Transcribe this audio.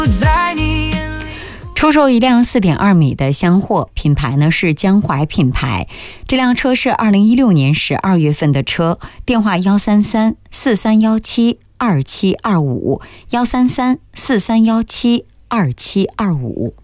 出售一辆 4.2 米的厢货，品牌呢是江淮品牌。这辆车是2016年12月份的车，电话133-4317-2725，133-4317-2725。